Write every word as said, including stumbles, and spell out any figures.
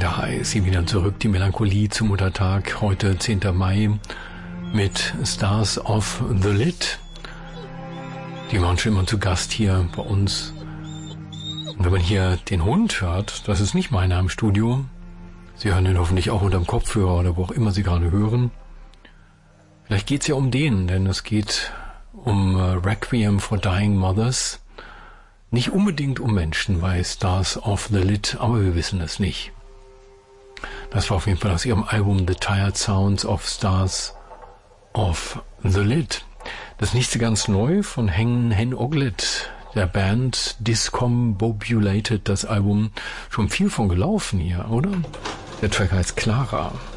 Da ist sie wieder zurück, die Melancholie zum Muttertag, heute zehnter Mai mit Stars of the Lid. Die waren schon immer zu Gast hier bei uns. Und wenn man hier den Hund hört, das ist nicht meiner im Studio. Sie hören ihn hoffentlich auch unterm Kopfhörer oder wo auch immer Sie gerade hören. Vielleicht geht's ja um den, denn es geht um Requiem for Dying Mothers. Nicht unbedingt um Menschen bei Stars of the Lid, aber wir wissen es nicht. Das war auf jeden Fall aus ihrem Album The Tired Sounds of Stars of the Lid. Das nächste ganz neu von Hen Hen Oglet, der Band Discombobulated, das Album. Schon viel von gelaufen hier, oder? Der Track heißt Clara.